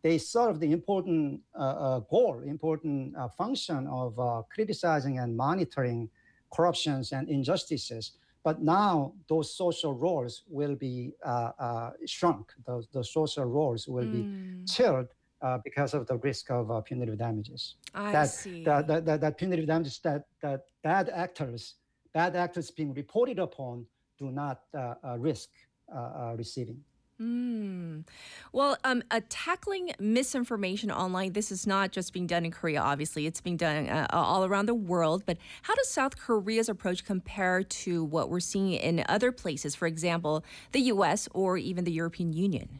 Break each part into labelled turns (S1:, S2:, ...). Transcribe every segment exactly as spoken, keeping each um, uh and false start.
S1: they serve the important uh, uh, goal, important uh, function of uh, criticizing and monitoring corruptions and injustices. But now those social roles will be uh, uh, shrunk. Those, the social roles will mm. be chilled uh, because of the risk of uh, punitive damages.
S2: I
S1: that,
S2: see.
S1: That, that, that, that punitive damages that, that bad actors, bad actors being reported upon do not uh, uh, risk uh, uh, receiving.
S2: Mm. Well, um, uh, tackling misinformation online, this is not just being done in Korea, obviously. It's being done uh, all around the world. But how does South Korea's approach compare to what we're seeing in other places, for example, the U S or even the European Union?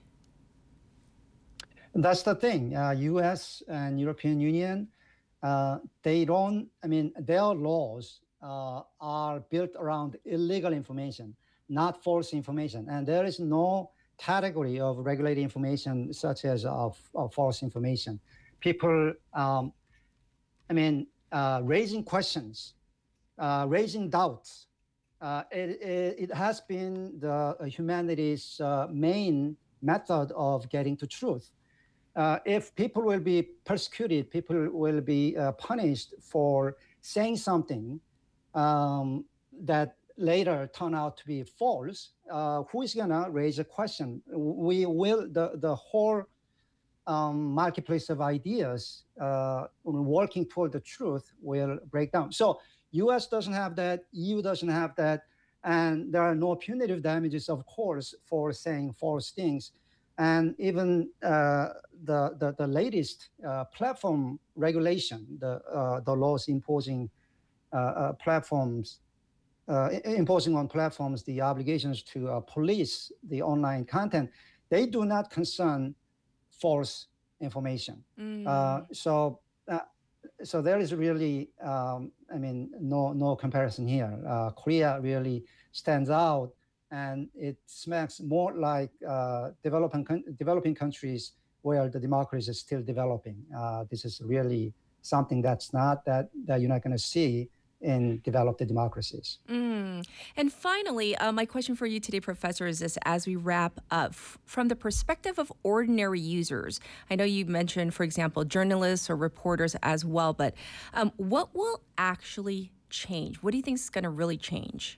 S1: That's the thing. Uh, U S and European Union, uh, they don't, I mean, their laws uh, are built around illegal information, not false information. And there is no category of regulated information such as of, of false information. People, um, I mean, uh, raising questions, uh, raising doubts. Uh, it, it, it has been the humanity's uh, main method of getting to truth. Uh, if people will be persecuted, people will be uh, punished for saying something um, that later turn out to be false, uh, who is gonna raise a question? We will, the, the whole um, marketplace of ideas uh, working toward the truth will break down. So U S doesn't have that, E U doesn't have that, and there are no punitive damages, of course, for saying false things. And even uh, the, the, the latest uh, platform regulation, the, uh, the laws imposing uh, uh, platforms Uh, imposing on platforms the obligations to uh, police the online content, they do not concern false information. Mm. Uh, so, uh, so there is really, um, I mean, no no comparison here. Uh, Korea really stands out, and it smacks more like uh, developing developing countries where the democracy is still developing. Uh, this is really something that's not that that you're not going to see in developed democracies.
S2: Mm. And finally, uh, my question for you today, Professor, is this: as we wrap up, f- from the perspective of ordinary users, I know you mentioned, for example, journalists or reporters as well, but um, what will actually change? What do you think is going to really change?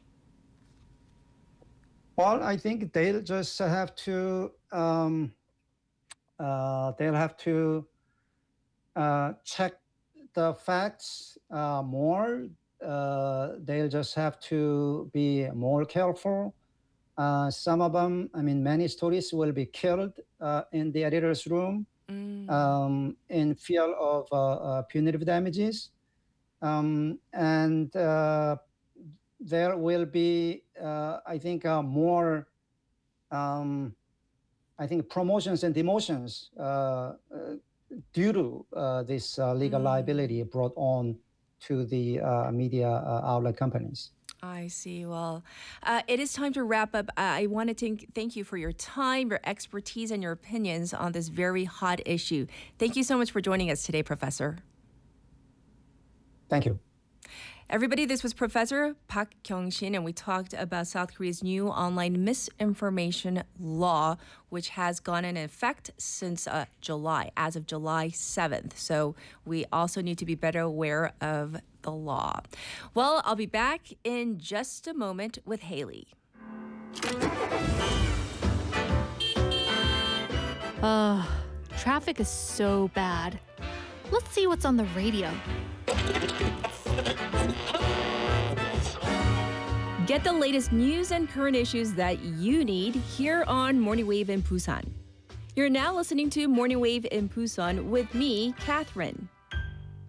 S1: Well, I think they'll just have to, um, uh, they'll have to uh, check the facts uh, more. Uh, they'll just have to be more careful. Uh, some of them, I mean, many stories will be killed uh, in the editor's room mm. um, in fear of uh, uh, punitive damages. Um, and uh, there will be, uh, I think, uh, more, um, I think, promotions and demotions uh, uh, due to uh, this uh, legal mm. liability brought on to the uh, media uh, outlet companies.
S2: I see. Well, uh, it is time to wrap up. I want to thank, thank you for your time, your expertise, and your opinions on this very hot issue. Thank you so much for joining us today, Professor.
S1: Thank you.
S2: Everybody, this was Professor Park Kyung-shin, and we talked about South Korea's new online misinformation law, which has gone in effect since uh, July, as of July seventh. So we also need to be better aware of the law. Well, I'll be back in just a moment with Haley.
S3: Uh, traffic is so bad. Let's see what's on the radio.
S2: Get the latest news and current issues that you need here on Morning Wave in Busan. You're now listening to Morning Wave in Busan with me, Catherine.